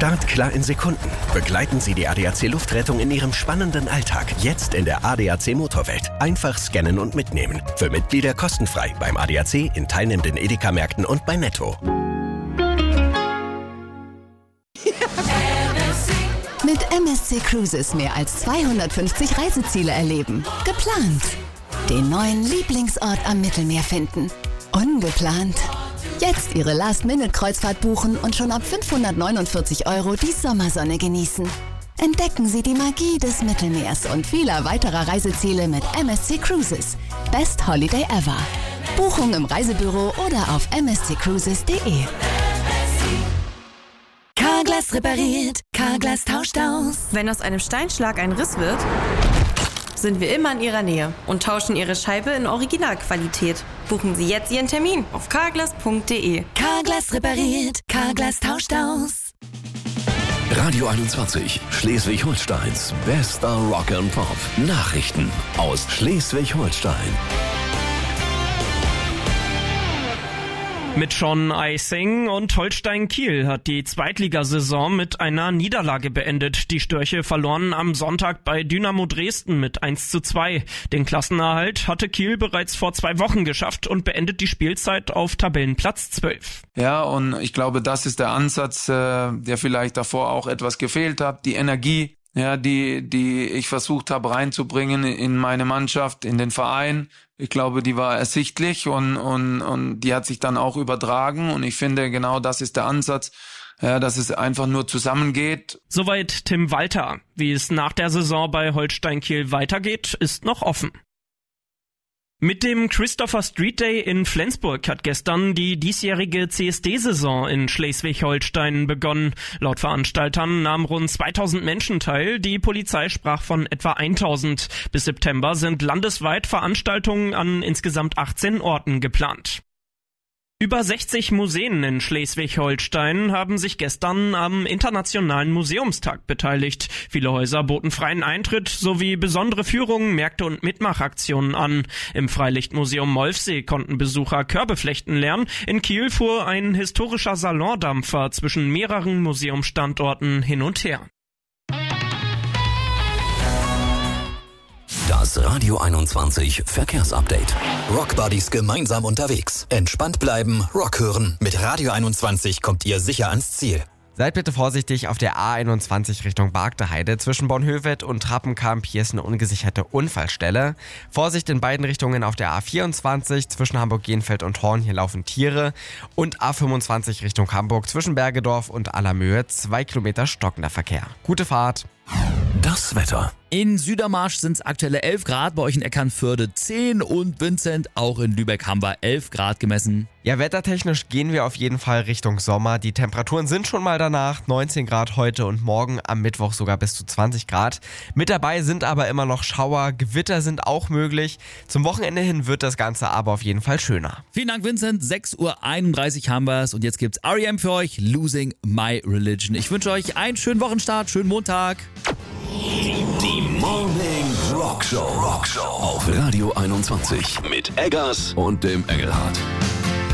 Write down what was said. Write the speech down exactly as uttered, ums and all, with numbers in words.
Startklar in Sekunden. Begleiten Sie die A D A C Luftrettung in Ihrem spannenden Alltag. Jetzt in der A D A C Motorwelt. Einfach scannen und mitnehmen. Für Mitglieder kostenfrei beim A D A C, in teilnehmenden Edeka-Märkten und bei Netto. Mit M S C Cruises mehr als zweihundertfünfzig Reiseziele erleben. Geplant. Den neuen Lieblingsort am Mittelmeer finden. Ungeplant. Jetzt Ihre Last-Minute-Kreuzfahrt buchen und schon ab fünfhundertneunundvierzig Euro die Sommersonne genießen. Entdecken Sie die Magie des Mittelmeers und vieler weiterer Reiseziele mit M S C Cruises. Best Holiday ever. Buchung im Reisebüro oder auf m s c cruises punkt d e. Carglass repariert, Carglass tauscht aus. Wenn aus einem Steinschlag ein Riss wird, sind wir immer in Ihrer Nähe und tauschen Ihre Scheibe in Originalqualität. Buchen Sie jetzt Ihren Termin auf carglass punkt d e. Carglass repariert, Carglass tauscht aus. Radio einundzwanzig, Schleswig-Holsteins bester Rock and Pop. Nachrichten aus Schleswig-Holstein. Mit Sean Eising und Holstein Kiel hat die Zweitligasaison mit einer Niederlage beendet. Die Störche verloren am Sonntag bei Dynamo Dresden mit eins zu zwei. Den Klassenerhalt hatte Kiel bereits vor zwei Wochen geschafft und beendet die Spielzeit auf Tabellenplatz zwölf. Ja, und ich glaube, das ist der Ansatz, äh, der vielleicht davor auch etwas gefehlt hat. Die Energie, ja, die, die ich versucht habe reinzubringen in meine Mannschaft, in den Verein. Ich glaube, die war ersichtlich und, und, und die hat sich dann auch übertragen. Und ich finde, genau das ist der Ansatz, ja, dass es einfach nur zusammengeht. Soweit Tim Walter. Wie es nach der Saison bei Holstein Kiel weitergeht, ist noch offen. Mit dem Christopher Street Day in Flensburg hat gestern die diesjährige C S D-Saison in Schleswig-Holstein begonnen. Laut Veranstaltern nahmen rund zweitausend Menschen teil. Die Polizei sprach von etwa tausend. Bis September sind landesweit Veranstaltungen an insgesamt achtzehn Orten geplant. Über sechzig Museen in Schleswig-Holstein haben sich gestern am Internationalen Museumstag beteiligt. Viele Häuser boten freien Eintritt sowie besondere Führungen, Märkte und Mitmachaktionen an. Im Freilichtmuseum Molfsee konnten Besucher Körbe flechten lernen. In Kiel fuhr ein historischer Salondampfer zwischen mehreren Museumsstandorten hin und her. Das Radio einundzwanzig Verkehrsupdate. Rockbuddies gemeinsam unterwegs. Entspannt bleiben, Rock hören. Mit Radio einundzwanzig kommt ihr sicher ans Ziel. Seid bitte vorsichtig auf der A einundzwanzig Richtung Bargteheide. Zwischen Bornhöved und Trappenkamp, hier ist eine ungesicherte Unfallstelle. Vorsicht in beiden Richtungen auf der A vierundzwanzig zwischen Hamburg-Genfeld und Horn, hier laufen Tiere. Und A fünfundzwanzig Richtung Hamburg zwischen Bergedorf und Allermöhe, zwei Kilometer stockender Verkehr. Gute Fahrt. Das Wetter. In Südermarsch sind es aktuelle elf Grad, bei euch in Eckernförde zehn und Vincent, auch in Lübeck haben wir elf Grad gemessen. Ja, wettertechnisch gehen wir auf jeden Fall Richtung Sommer. Die Temperaturen sind schon mal danach, neunzehn Grad heute und morgen, am Mittwoch sogar bis zu zwanzig Grad. Mit dabei sind aber immer noch Schauer, Gewitter sind auch möglich. Zum Wochenende hin wird das Ganze aber auf jeden Fall schöner. Vielen Dank, Vincent. sechs Uhr einunddreißig haben wir es und jetzt gibt's R E M für euch, Losing My Religion. Ich wünsche euch einen schönen Wochenstart, schönen Montag. Die Morning Rock Show. Rock Show auf Radio einundzwanzig mit Eggers und dem Engelhardt.